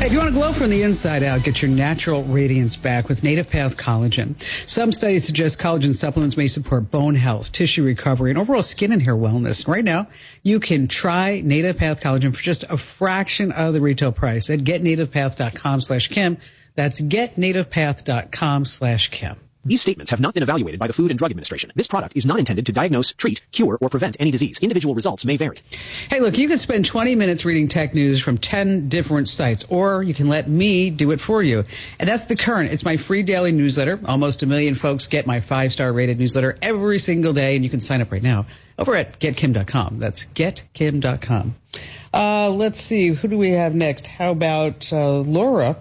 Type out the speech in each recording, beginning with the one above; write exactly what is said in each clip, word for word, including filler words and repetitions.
If you want to glow from the inside out, get your natural radiance back with Native Path Collagen. Some studies suggest collagen supplements may support bone health, tissue recovery, and overall skin and hair wellness. Right now, you can try Native Path Collagen for just a fraction of the retail price at getnativepath.com slash Kim. That's getnativepath.com slash Kim. These statements have not been evaluated by the Food and Drug Administration. This product is not intended to diagnose, treat, cure, or prevent any disease. Individual results may vary. Hey, look, you can spend twenty minutes reading tech news from ten different sites, or you can let me do it for you. And that's The Current. It's my free daily newsletter. Almost a million folks get my five-star rated newsletter every single day, and you can sign up right now over at get kim dot com. That's get kim dot com. Uh, let's see. Who do we have next? How about uh, Laura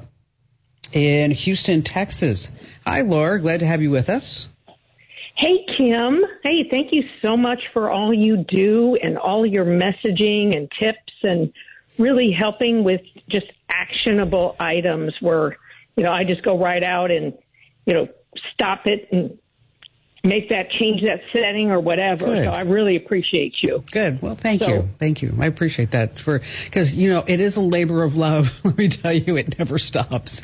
in Houston, Texas? Hi, Laura. Glad to have you with us. Hey, Kim. Hey, thank you so much for all you do and all your messaging and tips and really helping with just actionable items where, you know, I just go right out and, you know, stop it and make that change that setting or whatever. Good. So I really appreciate you. Good. Well, thank so, you. Thank you. I appreciate that for because, you know, it is a labor of love. Let me tell you, it never stops.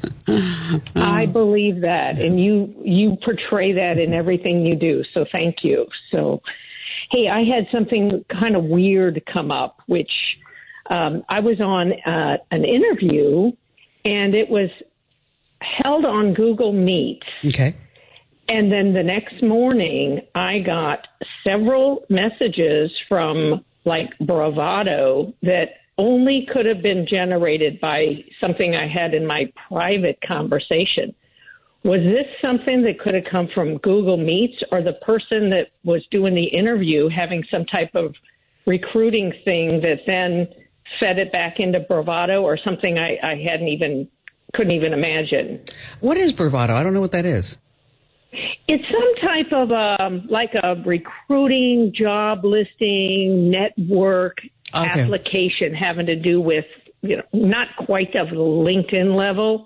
I believe that. And you, you portray that in everything you do. So thank you. So, hey, I had something kind of weird come up, which um, I was on uh, an interview and it was held on Google Meet. Okay. And then the next morning, I got several messages from, like, Bravado that only could have been generated by something I had in my private conversation. Was this something that could have come from Google Meets, or the person that was doing the interview having some type of recruiting thing that then fed it back into Bravado, or something I, I hadn't even, couldn't even imagine? What is Bravado? I don't know what that is. It's some type of um, like a recruiting, job listing, network okay. application having to do with, you know, not quite of the LinkedIn level,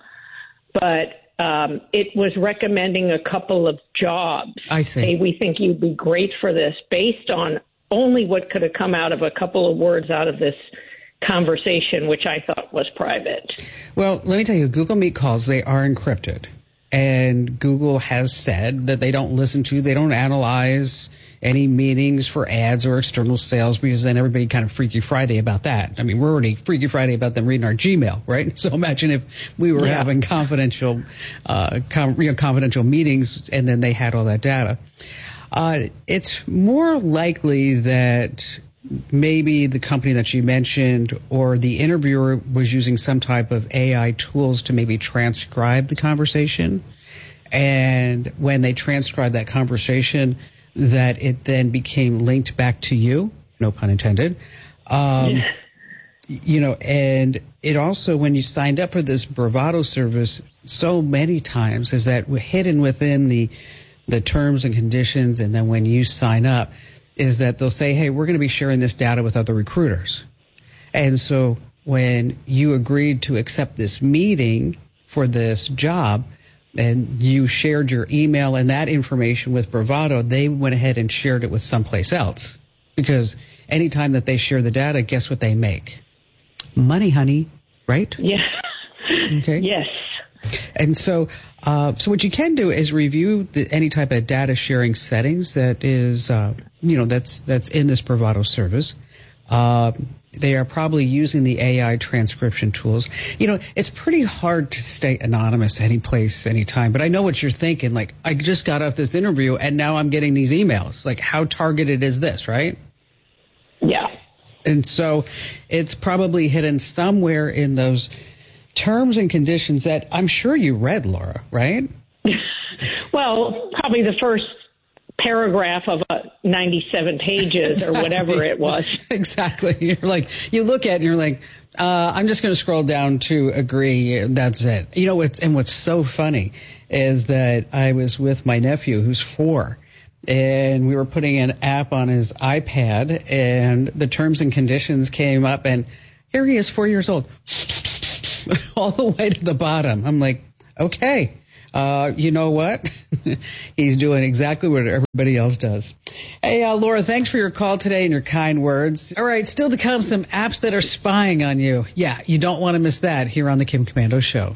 but um, it was recommending a couple of jobs. I see. Hey, we think you'd be great for this, based on only what could have come out of a couple of words out of this conversation, which I thought was private. Well, let me tell you, Google Meet calls, they are encrypted. And Google has said that they don't listen to, they don't analyze any meetings for ads or external sales, because then everybody kind of Freaky Friday about that. I mean, we're already Freaky Friday about them reading our Gmail, right? So imagine if we were yeah. having confidential, uh, com- you know, confidential meetings, and then they had all that data. Uh, it's more likely that maybe the company that you mentioned or the interviewer was using some type of A I tools to maybe transcribe the conversation. And when they transcribed that conversation, that it then became linked back to you, no pun intended. Um, yeah. You know, and it also, when you signed up for this Bravado service, so many times is that hidden within the the terms and conditions, and then when you sign up, is that they'll say, hey, we're going to be sharing this data with other recruiters. And so when you agreed to accept this meeting for this job and you shared your email and that information with Bravado, they went ahead and shared it with someplace else. Because anytime that they share the data, guess what they make? Money, honey, right? Yeah. Okay. Yes. And so, uh, so what you can do is review the, any type of data sharing settings that is, uh, you know, that's that's in this Bravado service. Uh, they are probably using the A I transcription tools. You know, it's pretty hard to stay anonymous any place, anytime. But I know what you're thinking. Like, I just got off this interview and now I'm getting these emails. Like, how targeted is this, right? Yeah. And so, it's probably hidden somewhere in those terms and conditions that I'm sure you read, Laura, right? Well, probably the first paragraph of uh, ninety-seven pages or whatever it was. Exactly. You're like, you look at it and you're like, uh, I'm just going to scroll down to agree. That's it. You know, what's, and what's so funny is that I was with my nephew who's four, and we were putting an app on his iPad, and the terms and conditions came up, and here he is, four years old, all the way to the bottom. I'm like, okay, uh, you know what? He's doing exactly what everybody else does. Hey, uh, Laura, thanks for your call today and your kind words. All right, still to come, some apps that are spying on you. Yeah, you don't want to miss that here on the Kim Komando Show.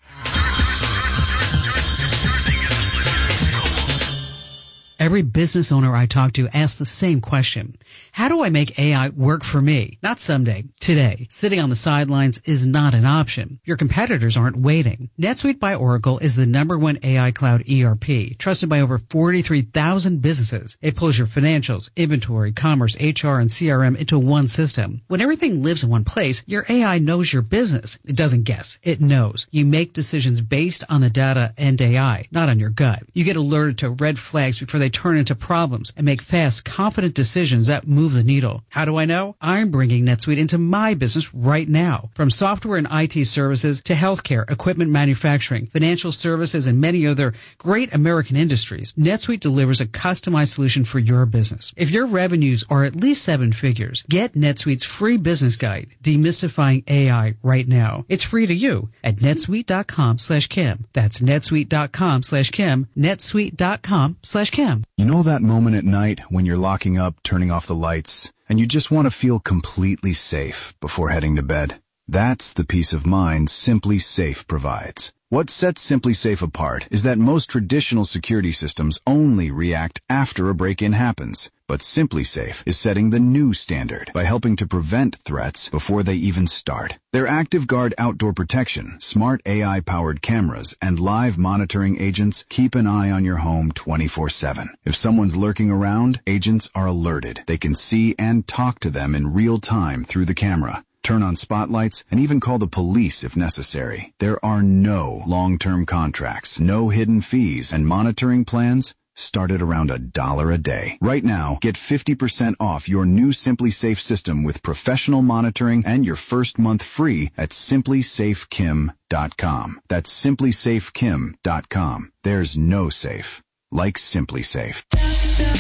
Every business owner I talk to asks the same question. How do I make A I work for me? Not someday, today. Sitting on the sidelines is not an option. Your competitors aren't waiting. NetSuite by Oracle is the number one A I cloud E R P, trusted by over forty-three thousand businesses. It pulls your financials, inventory, commerce, H R, and C R M into one system. When everything lives in one place, your A I knows your business. It doesn't guess. It knows. You make decisions based on the data and A I, not on your gut. You get alerted to red flags before they turn into problems and make fast, confident decisions that move the needle. How do I know? I'm bringing NetSuite into my business right now. From software and I T services to healthcare, equipment manufacturing, financial services, and many other great American industries, NetSuite delivers a customized solution for your business. If your revenues are at least seven figures, get NetSuite's free business guide, Demystifying A I, right now. It's free to you at netsuite.com slash Kim. That's netsuite.com slash Kim, netsuite.com slash Kim. You know that moment at night when you're locking up, turning off the lights, and you just want to feel completely safe before heading to bed? That's the peace of mind Simply Safe provides. What sets Simply Safe apart is that most traditional security systems only react after a break-in happens. But Simply Safe is setting the new standard by helping to prevent threats before they even start. Their Active Guard outdoor protection, smart A I-powered cameras, and live monitoring agents keep an eye on your home twenty-four seven. If someone's lurking around, agents are alerted. They can see and talk to them in real time through the camera. Turn on spotlights, and even call the police if necessary. There are no long-term contracts, no hidden fees, and monitoring plans start at around a dollar a day. Right now, get fifty percent off your new Simply Safe system with professional monitoring and your first month free at simply safe kim dot com. That's simply safe kim dot com. There's no safe like Simply Safe.